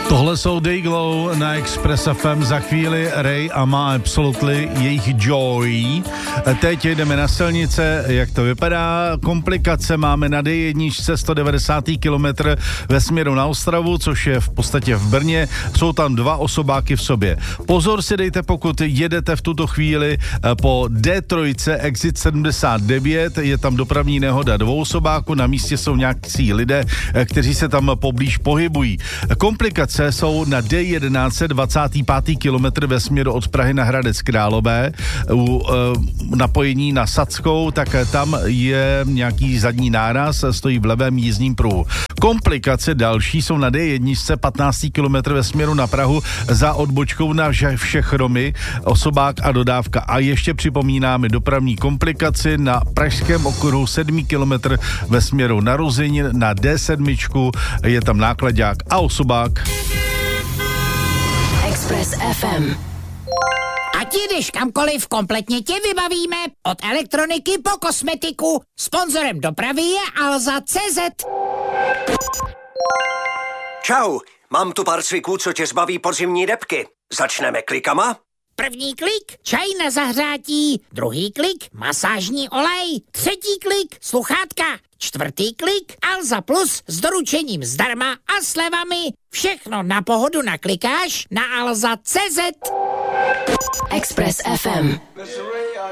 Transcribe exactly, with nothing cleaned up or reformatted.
Tohle jsou Dayglow na Express F M, za chvíli Ray a má Absolutely, jejich Joy. Teď jdeme na silnice, jak to vypadá, komplikace máme na D jedna sto devadesát kilometrů ve směru na Ostravu, což je v podstatě v Brně, jsou tam dva osobáky v sobě. Pozor si dejte, pokud jedete v tuto chvíli po D tři exit sedmdesát devět, je tam dopravní nehoda dvou osobáků, na místě jsou nějakí lidé, kteří se tam poblíž pohybují. Komplikace jsou na D jedenáct dvacátý pátý kilometr ve směru od Prahy na Hradec Králové, u e, napojení na Sackou, tak tam je nějaký zadní náraz, stojí v levém jízdním pruhu. Komplikace další jsou na D jedna patnáctý kilometr ve směru na Prahu za odbočkou na Všechromy, osobák a dodávka. A ještě připomínáme dopravní komplikaci na pražském okruhu sedmý kilometr ve směru na Ruzyň na D sedm, je tam nákladák a osobák. Express F M. Ať jdeš kamkoliv, kompletně tě vybavíme. Od elektroniky po kosmetiku. Sponzorem dopravy je Alza tečka cé zet. Čau, mám tu pár cviků, co tě zbaví podzimní debky. Začneme klikama? První klik, čaj na zahřátí. Druhý klik, masážní olej. Třetí klik, sluchátka. Čtvrtý klik, Alza Plus s doručením zdarma a slevami. Všechno na pohodu naklikáš na alza tečka cé zet. Express F M.